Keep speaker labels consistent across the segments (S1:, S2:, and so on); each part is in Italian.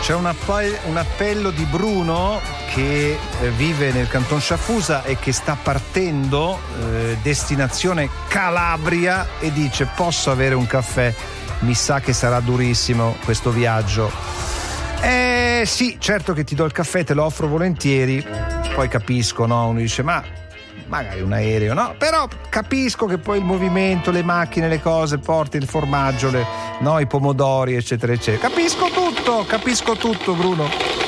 S1: C'è un appello di Bruno che vive nel canton Sciaffusa e che sta partendo destinazione Calabria e dice: posso avere un caffè? Mi sa che sarà durissimo questo viaggio. Sì, certo che ti do il caffè, te lo offro volentieri. Poi capisco, no? Uno dice magari un aereo, no? Però capisco che poi il movimento, le macchine, le cose, porti il formaggio, i pomodori, eccetera, eccetera. Capisco tutto, Bruno.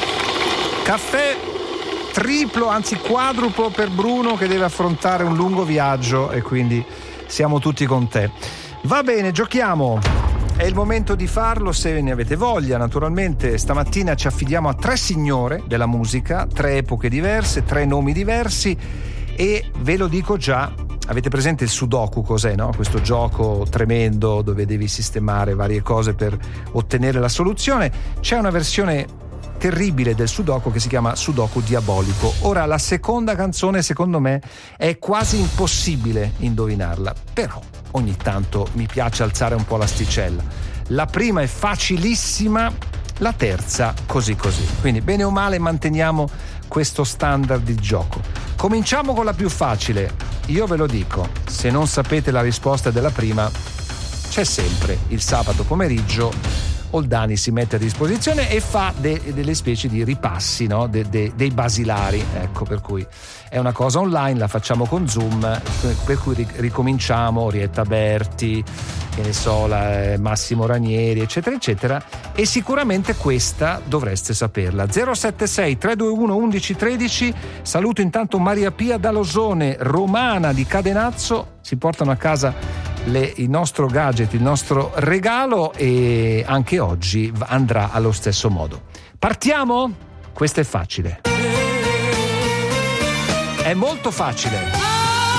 S1: Caffè triplo, anzi quadruplo per Bruno che deve affrontare un lungo viaggio e quindi siamo tutti con te. Va bene, giochiamo. È il momento di farlo se ne avete voglia, naturalmente. Stamattina ci affidiamo a 3 signore della musica, 3 epoche diverse, 3 nomi diversi e ve lo dico già, avete presente il Sudoku cos'è, no? Questo gioco tremendo dove devi sistemare varie cose per ottenere la soluzione. C'è una versione terribile del Sudoku che si chiama Sudoku Diabolico. Ora la seconda canzone secondo me è quasi impossibile indovinarla, però ogni tanto mi piace alzare un po' l'asticella. La prima è facilissima, la terza così. Quindi bene o male manteniamo questo standard di gioco. Cominciamo con la più facile. Io ve lo dico, se non sapete la risposta della prima, c'è sempre il sabato pomeriggio Oldani si mette a disposizione e fa delle specie di ripassi, no? dei basilari, ecco, per cui è una cosa online, la facciamo con Zoom, per cui ricominciamo Orietta Berti, che ne so, Massimo Ranieri, eccetera eccetera, e sicuramente questa dovreste saperla. 076 321 1113. Saluto intanto Maria Pia Dalosone, romana di Cadenazzo, si portano a casa il nostro gadget, il nostro regalo, e anche oggi andrà allo stesso modo. Partiamo? Questo è facile. È molto facile.